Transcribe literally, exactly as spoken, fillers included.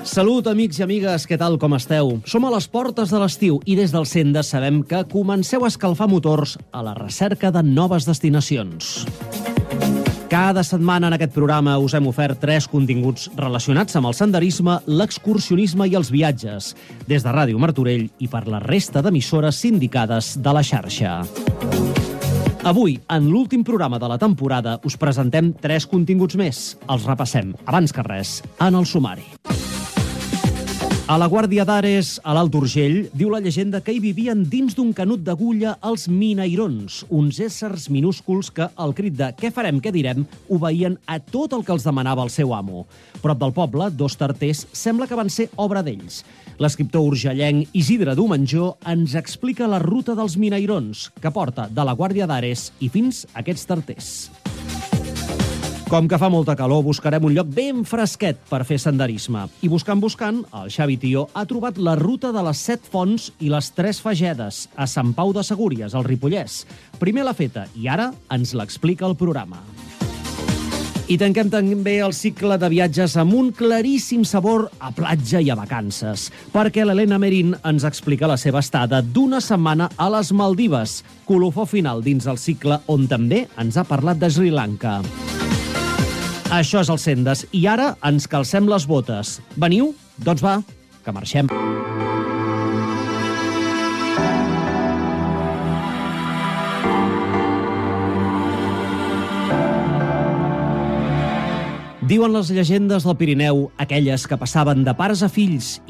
Salut, amics i amigues, què tal, com esteu? Som a les portes de l'estiu i des del Sendes sabem que comenceu a escalfar motors a la recerca de noves destinacions. Cada setmana en aquest programa us hem ofert tres continguts relacionats amb el senderisme, l'excursionisme i els viatges, des de Ràdio Martorell i per la resta d'emissores sindicades de la xarxa. Avui, en l'últim programa de la temporada, us presentem tres continguts més. Els repassem, abans que res, en el sumari. A la Guàrdia d'Ares, a l'Alt Urgell, diu la llegenda que hi vivien dins d'un canut d'agulla els minairons, uns éssers minúsculs que, al crit de «què farem, què direm?», obeïen a tot el que els demanava el seu amo. Prop del poble, dos tarters sembla que van ser obra d'ells. L'escriptor urgellenc Isidre Domenjó ens explica la ruta dels minairons, que porta de la Guàrdia d'Ares i fins a aquests tarters. Com que fa molta calor, buscarem un lloc ben fresquet per fer senderisme. I buscant, buscant, el Xavi Tió ha trobat la ruta de les Set Fonts i les Tres Fagedes, a Sant Pau de Segúries, al Ripollès. Primer l'ha feta i ara ens l'explica el programa. I tanquem també el cicle de viatges amb un claríssim sabor a platja i a vacances, perquè l'Helena Merín ens explica la seva estada d'una setmana a les Maldives, colofó final dins el cicle on també ens ha parlat de Sri Lanka. Això és el Sendes, i ara ens calcem les botes. Veniu? Doncs va, que marxem. Diuen les llegendes del Pirineu, aquelles que passaven de pares a fills